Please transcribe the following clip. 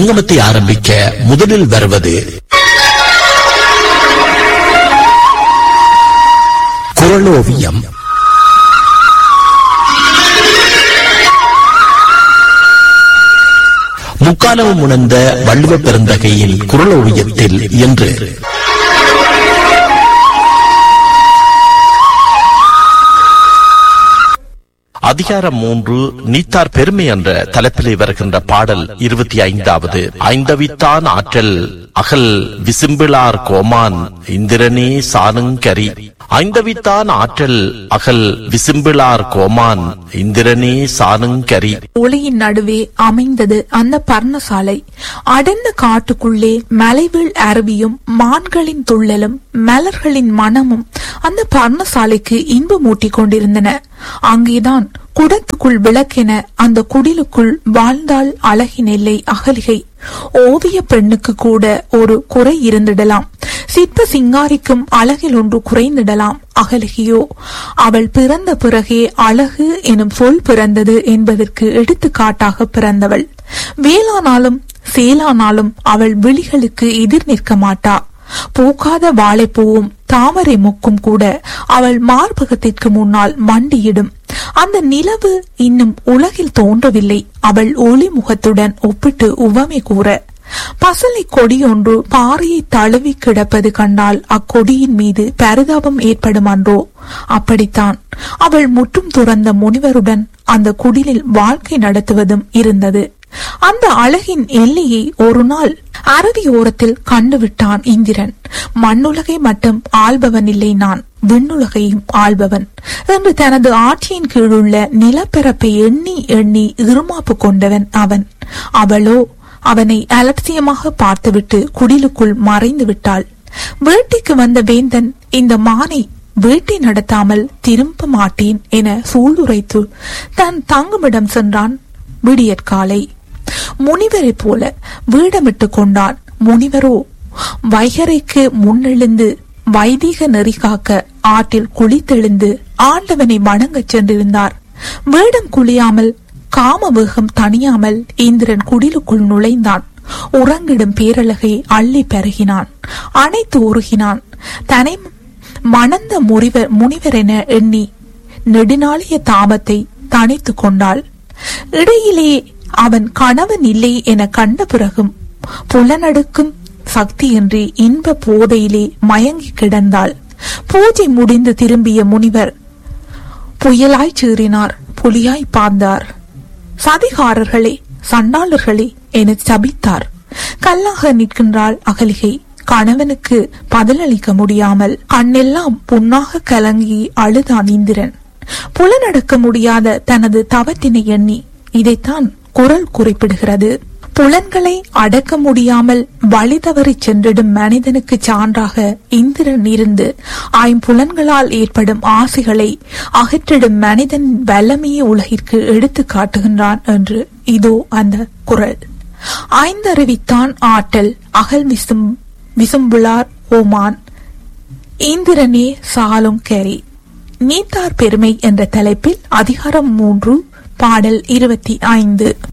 சங்கமத்தை ஆரம்பிக்க முதலில் வருவது குறளோவியம். முக்காலமும் உணர்ந்த வள்ளுவ பெருந்தகையின் குறளோவியத்தில் என்று அதிகாரம் 3 நீத்தார் பெருமை என்ற தலைப்பிலே வருகின்ற பாடல் 25வது. ஐந்தவித்தான் ஆற்றல் அகல் விசும்பிளார் கோமான் இந்திரனே சானுங்கரி. ஐந்தவித்தான் ஆற்றல் அகல் விசும்பிளார் கோமான் இந்திரனே சானுங்கரி. ஒளியின் நடுவே அமைந்தது அந்த பர்ணசாலை. அடர்ந்த காட்டுக்குள்ளே மலைவீழ் அருவியும் மான்களின் துள்ளலும் மலர்களின் மனமும் அந்த பர்ணசாலைக்கு இன்பமூட்டிக் கொண்டிருந்தன. அங்கேதான் குடத்துக்குள் விளக்கென அந்த குடிலுக்குள் வாழ்ந்தாள் அழகின் எல்லை அகலிகை. ஓவிய பெண்ணுக்கு கூட ஒரு குறை இருந்திடலாம், சிற்ப சிங்காரிக்கும் அழகில் ஒன்று குறைந்திடலாம். அகலிகையோ அவள் பிறந்த பிறகே அழகு எனும் சொல் பிறந்தது என்பதற்கு எடுத்துக்காட்டாக பிறந்தவள். வேளானாலும் சேலானாலும் அவள் விழிகளுக்கு எதிர் நிற்க மாட்டா. பூக்காத வாழைப்பூவும் தாமரை மொக்கும் கூட அவள் மார்பகத்திற்கு முன்னால் மண்டியிடும். அந்த நிலவு இன்னும் உலகில் தோன்றவில்லை. அவள் ஒளி முகத்துடன் ஒப்பிட்டு உவமை கூற, பசலை கொடி ஒன்று பாறையை தழுவி கிடப்பது கண்டால் அக்கொடியின் மீது பரிதாபம் ஏற்படும் அன்றோ? அப்படித்தான் அவள் முற்றும் துறந்த முனிவருடன் அந்த குடிலில் வாழ்க்கை நடத்துவதும் இருந்தது. அந்த அழகின் எல்லையை ஒரு நாள் அருவி ஓரத்தில் கண்டுவிட்டான் இந்திரன். மண்ணுலகை மட்டும் ஆள்பவன் இல்லை, நான் விண்ணுலகையும் ஆள்பவன் என்று தனது ஆட்சியின் கீழுள்ள நிலப்பரப்பை எண்ணி எண்ணி இருமாப்பு கொண்டவன் அவன். அவளோ அவனை அலட்சியமாக பார்த்துவிட்டு குடிலுக்குள் மறைந்து விட்டாள். வேட்டைக்கு வந்த வேந்தன் இந்த மானை வேட்டை நடத்தாமல் திரும்ப மாட்டேன் என சூளுரைத்து தன் தங்குமிடம் சென்றான். விடியற்காலை முனிவரை போல வீடமிட்டு கொண்டான். முனிவரோ வைகரைக்கு முன்னெழுந்து வைதிக நெறி காக்க ஆற்றில் குளித்தெழுந்து ஆண்டவனை வணங்கச் சென்றிருந்தார். வேடம் குளியாமல் காம வேகம் தணியாமல் இந்திரன் குடிலுக்குள் நுழைந்தான். உறங்கிடும் பேரழகை அள்ளி பெருகினான், அனைத்து உருகினான். தன்னை மணந்த முனிவர் என எண்ணி நெடுநாளிய தாபத்தை தணித்து கொண்டாள். இடையிலே அவன் கணவன் இல்லை என கண்ட பிறகும் புலனடுக்கும் சக்தியின்றி இன்ப போதையிலே மயங்கி கிடந்தாள். பூஜை முடிந்து திரும்பிய முனிவர் புயலாய் சீறினார், புலியாய் பாய்ந்தார். சதிகாரர்களே, சண்டாளர்களே என சபித்தார். கல்லாக நிற்கின்றாள் அகலிகை. கணவனுக்கு பதிலளிக்க முடியாமல் கண்ணெல்லாம் புண்ணாக கலங்கி அழுதான் இந்திரன். புலனடக்க முடியாத தனது தவத்தினை எண்ணி இதைத்தான் குறள் குறிப்பிடுகிறது. புலன்களை அடக்க முடியாமல் வழி தவறி சென்றிடும் மனிதனுக்கு சான்றாக இந்திரன் இருந்து ஐம்புலன்களால் ஏற்படும் ஆசைகளை அகற்றிடும் மனிதன் வல்லமையை உலகிற்கு எடுத்து காட்டுகின்றான் என்று இதோ அந்த குறள். ஐந்தறிவித்தான் ஆற்றல் அகல் விசும்புளார் ஓமான் இந்திரனே சாலும் கரி. நீத்தார் பெருமை என்ற தலைப்பில் அதிகாரம் 3 பாடல் 25.